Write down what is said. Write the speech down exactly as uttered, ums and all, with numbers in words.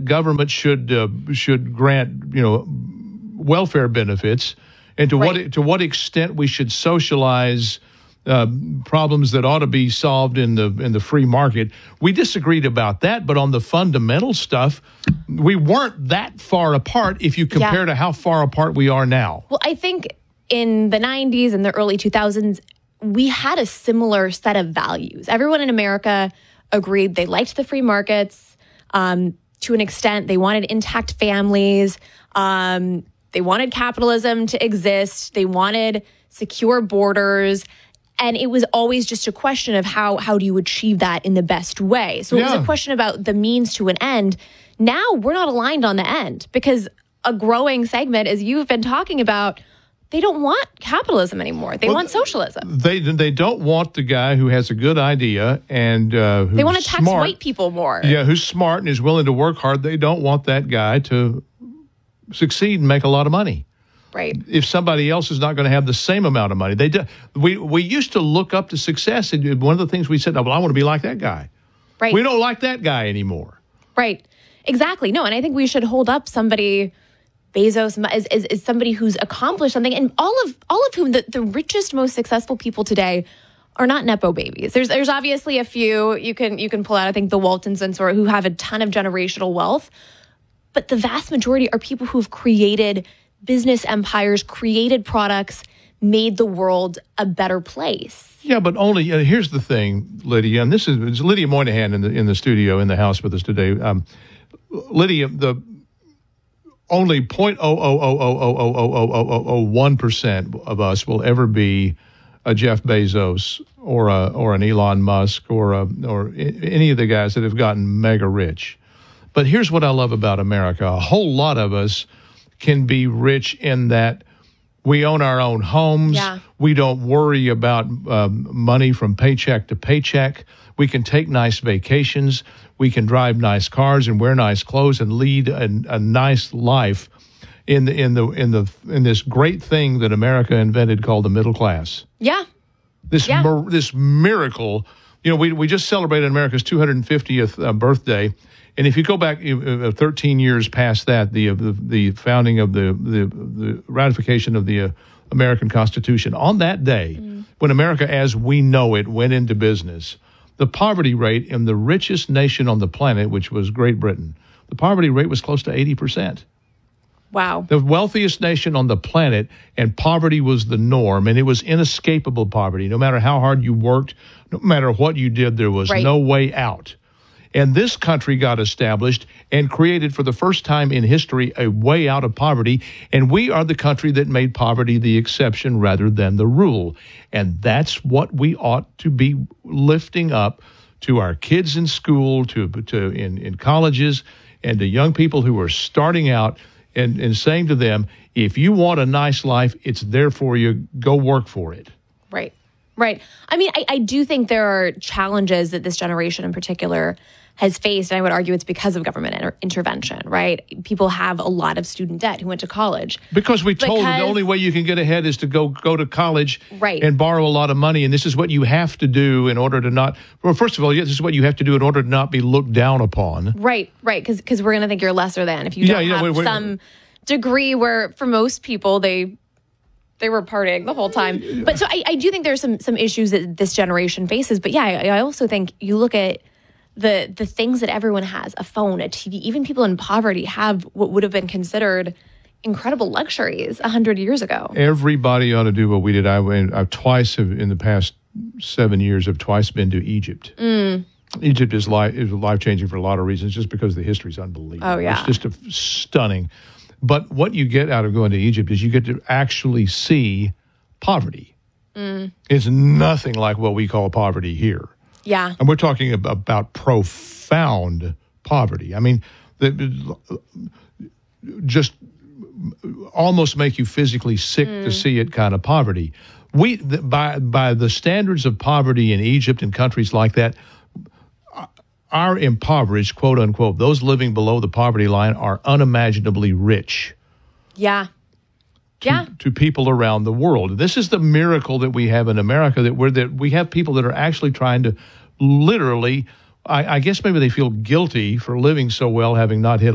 government should uh, should grant, you know, welfare benefits, and to Right. what to what extent we should socialize uh, problems that ought to be solved in the in the free market. We disagreed about that, but on the fundamental stuff, we weren't that far apart if you compare Yeah. to how far apart we are now. Well, I think in the nineties and the early two thousands, we had a similar set of values. Everyone in America agreed they liked the free markets um, to an extent. They wanted intact families. Um, they wanted capitalism to exist. They wanted secure borders. And it was always just a question of how how do you achieve that in the best way. So it was Yeah. a question about the means to an end. Now we're not aligned on the end because a growing segment, as you've been talking about, they don't want capitalism anymore. They Well, want socialism. They they don't want the guy who has a good idea and uh, who's They want to tax smart. white people more. Yeah, who's smart and is willing to work hard. They don't want that guy to succeed and make a lot of money. Right. If somebody else is not going to have the same amount of money, they do, we we used to look up to success, and one of the things we said, "Oh, well, I want to be like that guy." Right. We don't like that guy anymore. Right. Exactly. No, and I think we should hold up somebody, Bezos, as, as, as somebody who's accomplished something, and all of all of whom the, the richest, most successful people today are not nepo babies. There's there's obviously a few you can you can pull out. I think the Waltons and sort of who have a ton of generational wealth, but the vast majority are people who have created business empires, created products, made the world a better place. Yeah, but only uh, here's the thing, Lydia, and this is it's Lydia Moynihan in the in the studio in the house with us today. Um, Lydia, the only point oh oh oh oh oh oh oh oh oh oh one percent of us will ever be a Jeff Bezos or a or an Elon Musk or a, or any of the guys that have gotten mega rich. But here's what I love about America: a whole lot of us can be rich in that we own our own homes. Yeah. We don't worry about um, money from paycheck to paycheck. We can take nice vacations. We can drive nice cars and wear nice clothes and lead a, a nice life in the in the in the in this great thing that America invented called the middle class. Yeah. This Yeah. mir- this miracle. You know, we we just celebrated America's two hundred fiftieth uh, birthday. And if you go back uh, thirteen years past that, the, uh, the the founding of the the, the ratification of the uh, American Constitution, on that day, mm. when America as we know it went into business, the poverty rate in the richest nation on the planet, which was Great Britain, the poverty rate was close to eighty percent. Wow. The wealthiest nation on the planet, and poverty was the norm, and it was inescapable poverty. No matter how hard you worked, no matter what you did, there was right. no way out. And this country got established and created for the first time in history a way out of poverty. And we are the country that made poverty the exception rather than the rule. And that's what we ought to be lifting up to our kids in school, to, to in, in colleges, and to young people who are starting out, and, and saying to them, if you want a nice life, it's there for you. Go work for it. Right. Right. I mean, I, I do think there are challenges that this generation in particular has faced, and I would argue it's because of government inter- intervention, right? People have a lot of student debt who went to college. Because we told them Because- the only way you can get ahead is to go go to college Right. and borrow a lot of money, and this is what you have to do in order to not, well, first of all, yeah, this is what you have to do in order to not be looked down upon. Right, right, because because we're going to think you're lesser than if you Yeah, don't yeah, have wait, wait. some degree where, for most people, they they were partying the whole time. But so I, I do think there's some some issues that this generation faces. But yeah, I, I also think you look at the the things that everyone has, a phone, a T V, even people in poverty have what would have been considered incredible luxuries a hundred years ago. Everybody ought to do what we did. I went I twice have, in the past seven years have twice been to Egypt. Mm. Egypt is life is life changing for a lot of reasons, just because the history is unbelievable. Oh, yeah. It's just a, stunning. But what you get out of going to Egypt is you get to actually see poverty. Mm. It's nothing like what we call poverty here. Yeah. And we're talking ab- about profound poverty. I mean, the, just almost make you physically sick mm. to see it kind of poverty. We, the, by by the standards of poverty in Egypt and countries like that, our impoverished, quote unquote, those living below the poverty line are unimaginably rich. Yeah. To, yeah. to people around the world. This is the miracle that we have in America, that we're that we have people that are actually trying to literally, I, I guess maybe they feel guilty for living so well, having not hit